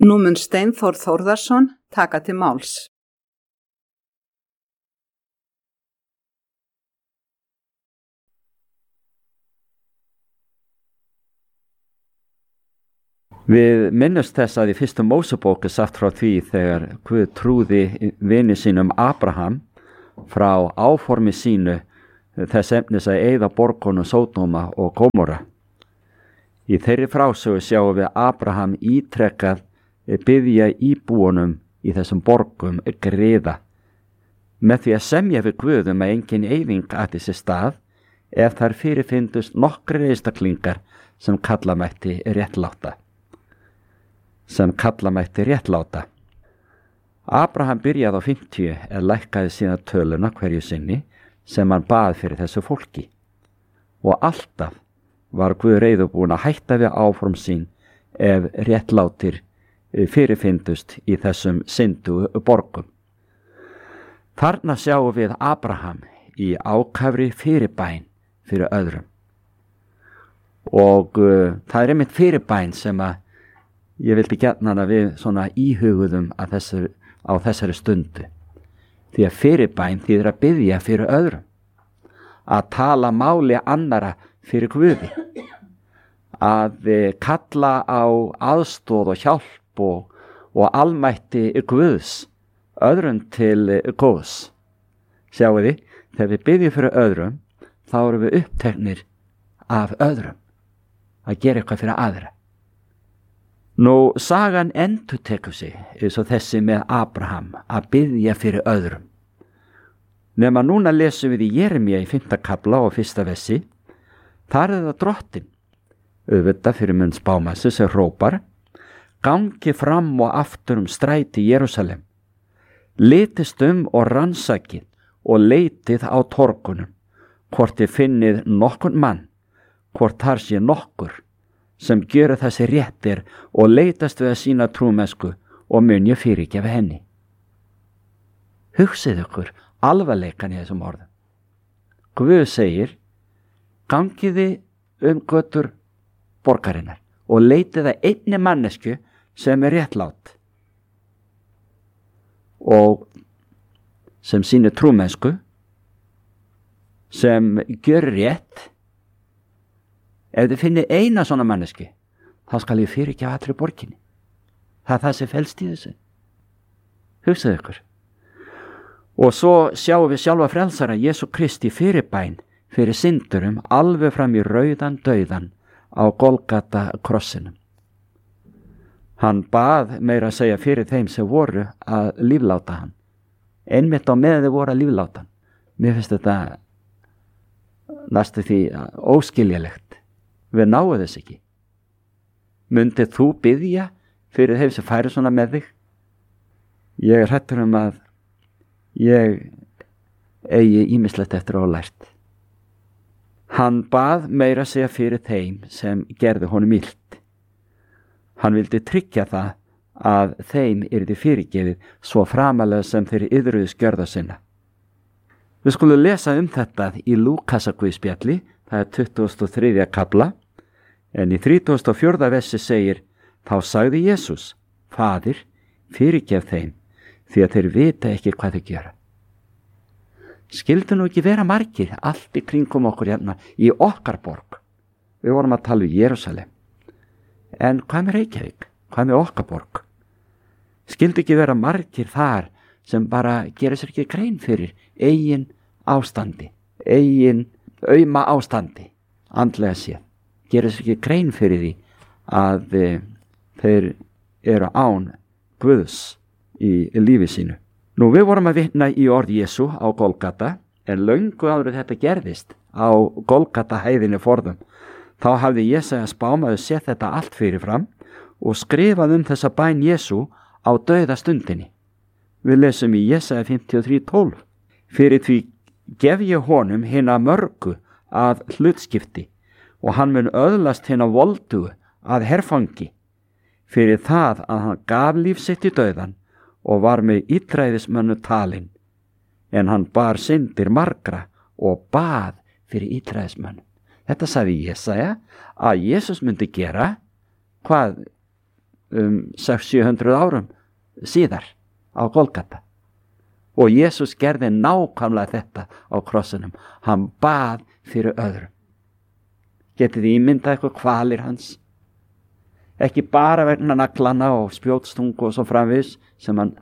Nú mun Steinþór Þórðarson taka til máls. Við minnumst þess að í fyrstu Mósebók sagt frá því þegar Guð trúði vini sínum Abraham frá áformi sínu þess efnis að eyða borgunum Sódóma og Gómorra. Í þeirri frásögu sjáum við Abraham ítrekkað biðja íbúunum í þessum borgum griða með því að semja við Guð að engin eyðing ætti sér stað ef þar fyrirfindust nokkrir einstaklingar sem kalla mætti réttláta. Abraham byrjaði á 50 en lækkaði síðan töluna hverju sinni sem hann bað fyrir þessu fólki. Og alltaf var Guð reiðubúinn að hætta við áform sín ef réttlátir fyrirfindust í þessum syndu borgum. Þarna sjáum við Abraham í ákafri fyrirbæn fyrir öðrum. Og það einmitt fyrirbæn sem að ég vildi gjarnan að við svona íhuguðum á þessari stundu. Því að fyrirbæn þýðir að biðja fyrir öðrum. Að tala máli annara fyrir Guði. Að kalla á aðstoð og hjálp og almætti Guðs öðrum til góðs. Sjáu þið, þegar við biðjum fyrir öðrum, þá erum við uppteknir af öðrum. Að gera eitthvað fyrir aðra. Nú, sagan endurtekur sig eins og þessi með Abraham að biðja fyrir öðrum. Nema núna lesum við í Jeremíu í 5. kafla og 1. versi. Þar það drottinn, auðvitað fyrir munn spámassu sem hrópar: gangi fram og aftur stræti Jerúsalem. Litist og rannsakið og leitið á torgunum, hvort þið finnið nokkurn mann, hvort þar sé nokkur sem gjöra þessi réttir og leitast við að sína trúmennsku og mun ég fyrirgefa henni. Hugsið ykkur alvarleikan í þessum orðum. Guð segir: gangiði götur borgarinnar og leitið að einni mannesku sem réttlát og sem sýnir trúmennsku, sem gjör rétt. Ef þið finnið eina svona manneski, þá skal ég fyrirgefa allri borginni. Það er það sem felst í þessu. Hugsið ykkur. Og svo sjáum við sjálfa frelsara Jesú Kristi fyrirbæn fyrir syndurum alveg fram í rauðan dauðan á Golgata krossinum. Hann bað meira að segja fyrir þeim sem voru að lífláta hann. Einmitt á meðan þeir voru að lífláta hann. Mér finnst þetta næstu því óskiljalegt. Við náum þess ekki. Mundið þú biðja fyrir þeim sem færi svona með þig? Ég er hræddur að ég eigi ýmislegt eftir að hafa lært. Hann bað meira að segja fyrir þeim sem gerðu honum illt. Hann vildi tryggja það að þeim yrði fyrirgefið svo framalega sem þeir iðruðu skjörða sinna. Við skulum lesa þetta í Lúkasarguðspjalli, það er 23. kafla, en í 34. versi segir: þá sagði Jesús: Faðir, fyrirgef þeim, því að þeir vita ekki hvað þeir gera. Skyldu nú ekki vera margir allt í kringum okkur hérna í okkar borg. Við vorum að tala um Jerúsalem. En hvað með Reykjavík? Hvað með okkar borg? Skyldu ekki vera margir þar sem bara gera sér ekki grein fyrir eigin ástandi, eigin auma ástandi, andlega séð. Gera sér ekki grein fyrir því að þeir eru án Guðs í lífi sínu. Nú, við vorum að vitna í orð Jesú á Golgata, en löngu áður þetta gerðist á Golgata hæðinni forðum. Þá hafði Jesaja spámaður séð þetta allt fyrirfram og skrifað þessa bæn Jesú á dauða stundinni. Við lesum í Jesaja 53:12. Fyrir því gef ég honum hina mörgu að hlutskipti og hann mun öðlast hina voldugu að herfangi, fyrir það að hann gaf líf sitt í dauðan og var með illræðismönnu talinn, en hann bar syndir margra og bað fyrir illræðismönnum. Þetta sagði Jesaja að Jesús myndi gera. Hvað 600-700 árum síðar á Golgata. Og Jesús gerði nákvæmlega þetta á krossinum. Hann bað fyrir öðrum. Getið þið ímyndað eitthvað kvalir hans? Ekki bara vegna naglana og spjótstungu og svo framvegis sem hann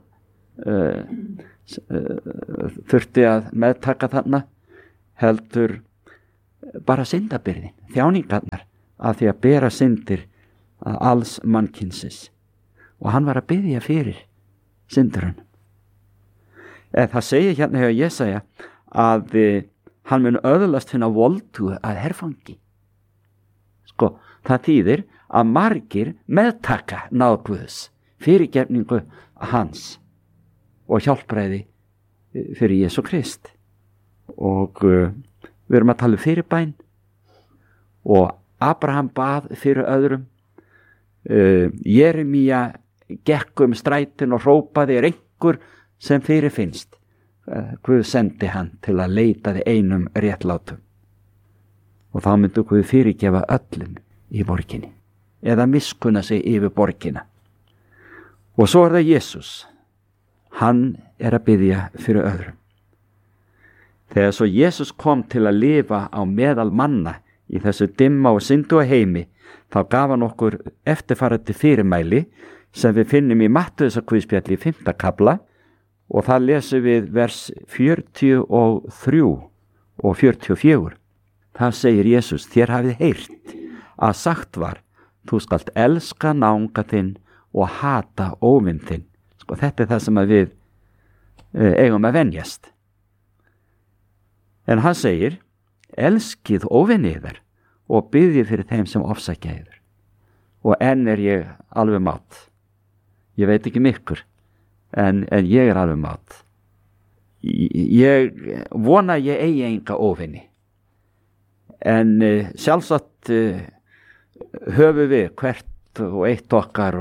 þurfti að meðtaka þarna, heldur bara syndabyrðin, þjáningarnar af því að bera syndir að alls mannkynsins. Og hann var að biðja fyrir syndurunum. Það segir hérna hjá Jesaja að hann mun öðlast hina voldu að herfangi. Sko, það þýðir að margir meðtaka náð Guðs, fyrirgefningu hans og hjálpræði fyrir Jesú Krist. Og við erum að tala um fyrirbæn, og Abraham bað fyrir öðrum. Jeremía gekk strætin og hrópaði, er einhver sem fyrirfinnst. Guð sendi hann til að leita þið einum réttlátum. Og þá myndi Guð fyrirgefa öllum í borginni, eða miskunna sig yfir borgina. Og svo er það Jesús. Hann er að biðja fyrir öðrum. Þegar svo Jesús kom til að lifa á meðal manna í þessu dimma og syndu heimi, þá gaf hann okkur eftirfarandi fyrirmæli sem við finnum í Mattheusarguðspjalli í 5. kafla, og það lesum við vers 43 og 44. Það segir Jesús, þér hafið heyrt að sagt var, þú skalt elska náunga þinn og hata óvin þinn. Sko, þetta er það sem að við eigum að venjast. En hann segir, elskið óvinni yðar og biðjið fyrir þeim sem ofsækja yður. Og enn er ég alveg mátt. Ég veit ekki mikkur, en ég er alveg mátt. Ég vona að ég eigi enga óvinni. En sjálfsagt höfum við hvert og eitt okkar,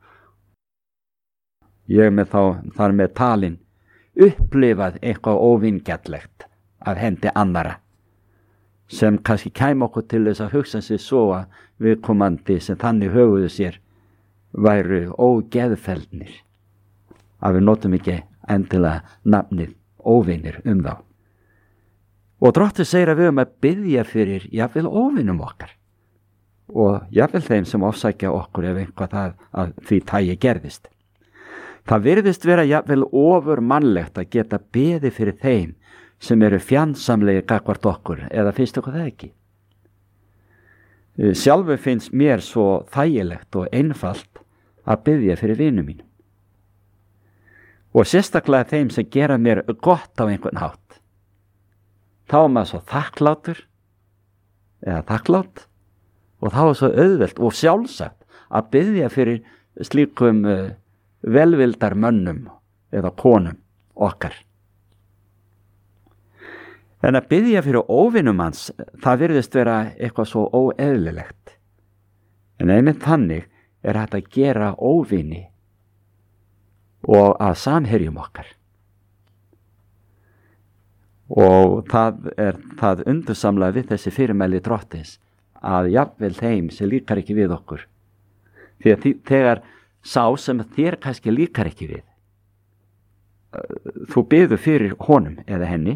og ég með þar með talin upplifað eitthvað óvingjallegt af hendi annara, sem kannski kæm okkur til þess að hugsa sig svo að viðkomandi sem þannig höguðu sér væru ógeðfeldnir, að við notum ekki endilega nafnið óvinir þá. Og Drottinn segir að við að biðja fyrir jafnvel óvinum okkar, og jafnvel þeim sem ofsækja okkur ef eitthvað það að því tagi gerðist. Það virðist vera jafnvel ofur mannlegt að geta beðið fyrir þeim sem eru fjandsamlegir gagnvart okkur, eða finnst okkur það ekki? Sjálfur finnst mér svo þægilegt og einfalt að biðja fyrir vinum mínum. Og sérstaklega þeim sem gera mér gott á einhvern hátt. Þá er maður svo þakklátur, eða þakklátt, og þá er svo auðvelt og sjálfsagt að biðja fyrir slíkum velvildar mönnum eða konum okkar. En að biðja fyrir óvinum hans, það virðist vera eitthvað svo óeðlilegt. En einmitt þannig er hægt að gera óvini og að samherjum okkar. Og það er það undursamlega við þessi fyrirmæli Drottins, að jafnvel þeim sem líkar ekki við okkur. Því að þegar sá sem þér kannski líkar ekki við, þú biður fyrir honum eða henni,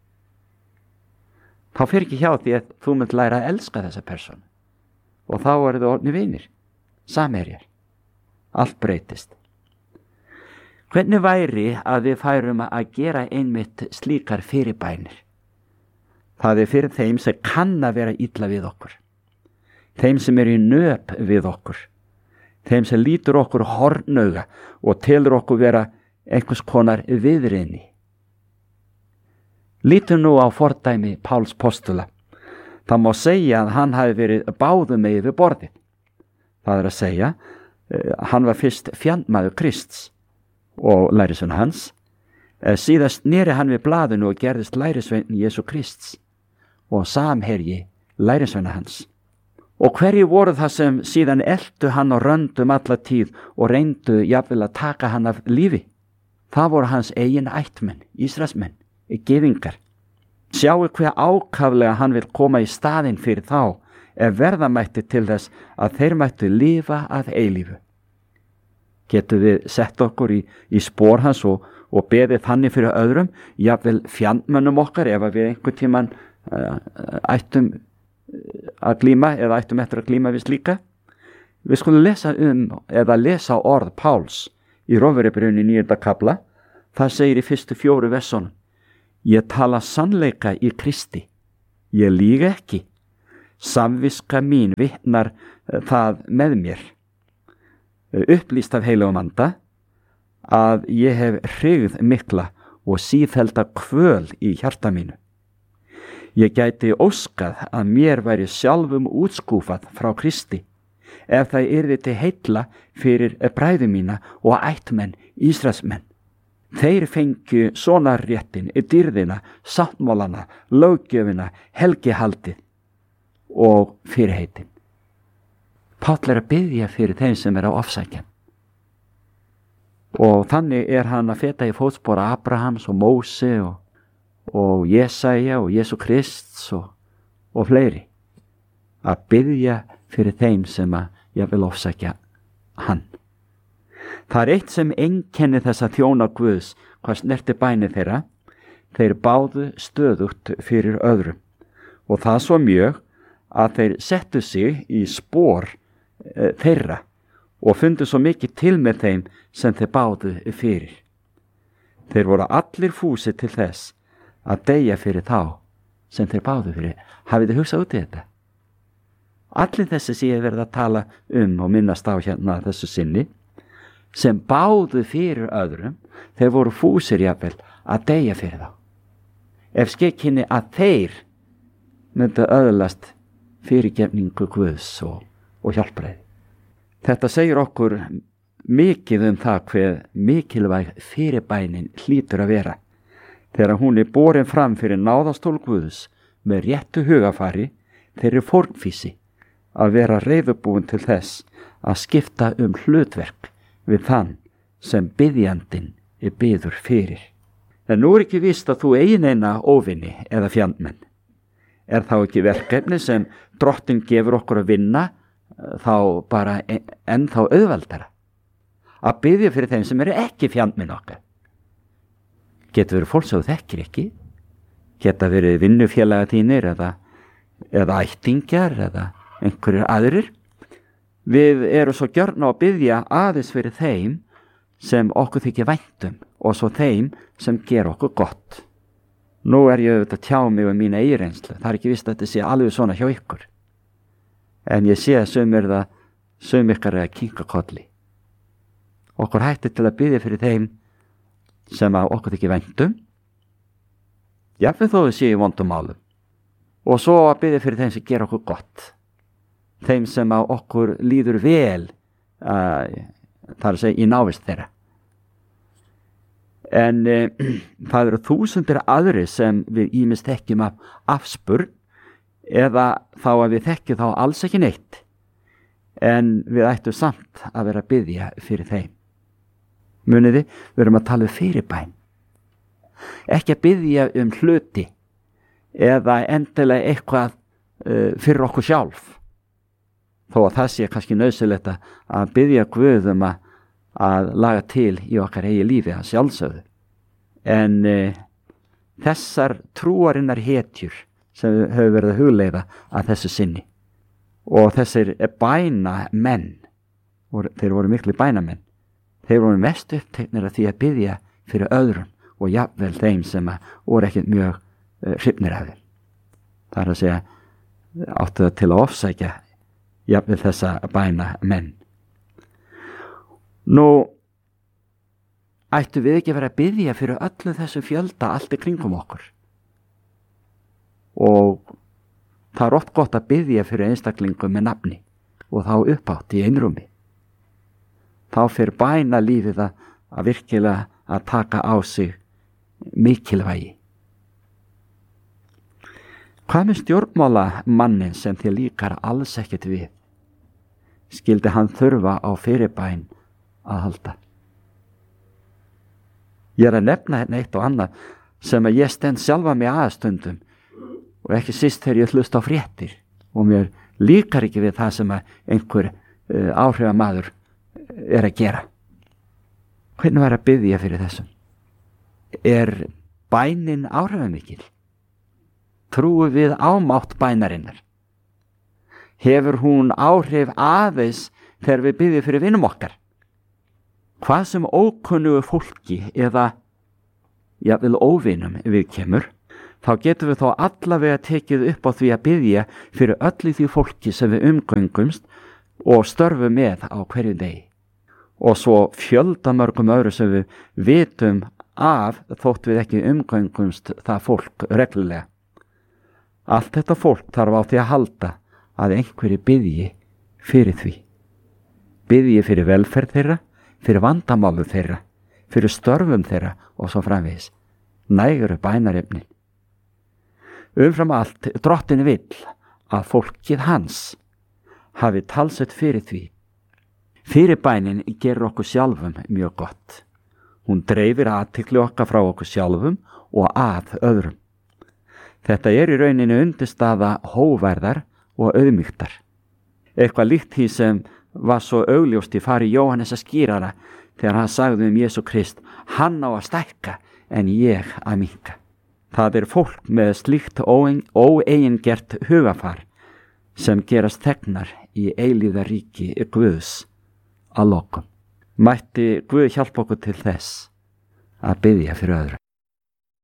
þá fer ekki hjá því að þú munt læra að elska þessa persónu, og þá eru þau orðnir vinir, samherjar. Allt breytist. Hvernig væri að við færum að gera einmitt slíkar fyrirbænir? Það er fyrir þeim sem kann að vera illa við okkur, þeim sem eru í nöp við okkur, þeim sem lítur okkur hornauga og telur okkur vera einhvers konar viðriðni. Lítum nú á fordæmi Páls postula. Það má segja að hann hafi verið báðum megin við borðið. Það er að segja, hann var fyrst fjandmaður Krists og lærisveinn hans. Síðan sneri hann við blaðinu og gerðist lærisveinn Jesú Krists og samherji lærisveina hans. Og hverju voru það sem síðan eltu hann á röndum alla tíð og reyndu jafnvel að taka hann af lífi? Það voru hans eigin ættmenn, Ísraelsmenn, gyðingar. Sjáu hver ákaflega hann vil koma í staðinn fyrir þá, ef verða mætti til þess að þeir mættu lifa að eilífu. Getum við sett okkur í spór hans og beðið þannig fyrir öðrum, jafnvel fjandmönnum okkar, ef við einhvern tímann ættum að glíma eða ættum eftir að glíma við slíka? Við skulum lesa orð Páls í Rómverjabréfinu 9. kafla. Það segir í fyrstu 4 versunum: Ég tala sannleika í Kristi, ég lýg ekki, samviska mín vitnar það með mér, upplýst af heilagum anda, að ég hef hryggð mikla og sífellda kvöl í hjarta mínu. Ég gæti óskað að mér væri sjálfum útskúfað frá Kristi, ef það yrði til heilla fyrir bræður mína og ættmenn Ísraelsmenn. Þeir fengju sonarréttin, dýrðina, sáttmálana, löggjöfina, helgihaldið og fyrirheitin. Páll að biðja fyrir þeim sem á ofsækjan. Og þannig hann að feta í fótspora Abrahams og Móse og Jesaja og Jesú Krists og fleiri. Að biðja fyrir þeim sem ég vil ofsækja hann. Það eitt sem einkenni þessa þjóna Guðs, hvað snerti bæni þeirra. Þeir báðu stöðugt fyrir öðrum, og það svo mjög að þeir settu sig í spór þeirra og fundu svo mikið til með þeim sem þeir báðu fyrir. Þeir voru allir fúsir til þess að deyja fyrir þá sem þeir báðu fyrir. Hafið þið hugsað út í þetta? Allir þessi sem ég verið að tala og minnast á hérna þessu sinni, sem báðu fyrir öðrum, þeir voru fúsir jafnvel að deyja fyrir þá. Ef skekkinni að þeir myndu öðlast fyrirgefningu Guðs og hjálpræði. Þetta segir okkur mikið það hver mikilvæg fyrirbænin hlýtur að vera, þegar hún borin fram fyrir náðastól Guðs með réttu hugafari, þeirri fórnfísi að vera reiðubúin til þess að skipta hlutverk við þann sem biðjandinn biður fyrir. En nú ekki víst að þú eigin eina óvinni eða fjandmenn. Þá ekki verkefni sem Drottinn gefur okkur að vinna þá bara ennþá auðveldara? Að biðja fyrir þeim sem ekki fjandmenn okkar. Getur verið fólk sem þú þekkir ekki, geta verið vinnufélaga þínir eða ættingjar eða einhverjir aðrir. Við erum svo gjörn á að biðja aðeins fyrir þeim sem okkur þykir væntum og svo þeim sem ger okkur gott. Nú ég auðvitað að tjá mig mína eigireynslu. Það ekki víst að þetta sé alveg svona hjá ykkur. En ég sé að sum ykkar að kinka kolli. Okkur hættir til að biðja fyrir þeim sem okkur þykir væntum. Jafnvel þó við séum í vondum málum. Og svo að biðja fyrir þeim sem ger okkur gott. Þeim sem okkur líður vel, það að segja í návist þeirra. En það eru þúsundir aðrir sem við ýmist þekkjum af afspurn, eða þá að við þekkjum þá alls ekki neitt, en við ættum samt að vera að biðja fyrir þeim. Muniði, við erum að tala fyrirbæn, ekki að biðja hluti eða endilega eitthvað fyrir okkur sjálf. Þó að það sé kannski nauðsynlegt að biðja Guð að laga til í okkar eigi lífi að sjálfsögðu. En þessar trúarinnar hetjur sem hefur verið að hugleiða að þessu sinni, og þessir bænamenn, þeir voru miklu bænamenn, þeir voru mest uppteknir að því að biðja fyrir öðrum og jafnvel þeim sem voru ekkert mjög hrifnir af þeim. Það að segja, áttu það til að ofsækja jafnvel þessa bænamenn. Nú, ættu við ekki að vera að biðja fyrir öllu þessu fjölda allt í kringum okkur? Og það oft gott að biðja fyrir einstaklingum með nafni og þá uppátt í einrúmi. Þá fyrir bænalífið að virkilega að taka á sig mikilvægi. Hvað með stjórnmálamannin sem þér líkar alls ekkert við? Skyldi hann þurfa á fyrirbæn að halda? Ég að nefna hérna eitt og annað sem ég stend sjálfa mig aðstundum, og ekki síst þegar ég hlusta á fréttir og mér líkar ekki við það sem einhver áhrifamaður að gera. Hvernig var að biðja fyrir þessum? Er bænin áhrifamikil? Trúum við á mátt bænarinnar? Hefur hún áhrif aðeins þegar við biðjum fyrir vinum okkar? Hvað sem ókunnugu fólki eða jafnvel óvinum við kemur, þá getum við þó allavega tekið upp á því að biðja fyrir öllu því fólki sem við umgöngumst og störfum með á hverju degi. Og svo fjöldamörgum öðru sem við vitum af þótt við ekki umgöngumst það fólk reglulega. Allt þetta fólk þarf á því að halda að einhverju biðji fyrir því. Biðji fyrir velferð þeirra, fyrir vandamálu þeirra, fyrir störfum þeirra og svo framvegis. Næguru bænarefnin. Umfram allt, Drottinn vill að fólkið hans hafi talsett fyrir því. Fyrirbænin gerur okkur sjálfum mjög gott. Hún dreifir athygli okkar frá okkur sjálfum og að öðrum. Þetta í rauninni undirstaða hógværðar og auðmýktar. Eitthvað líkt því sem var svo augljóst í fari Jóhannesa skírara þegar hann sagði Jesú Krist, hann á að stækka en ég að minnka. Það fólk með slíkt óeigingert hugafar sem gerast þegnar í eilíða ríki Guðs að lokum. Mætti Guð hjálpa okkur til þess að biðja fyrir öðru.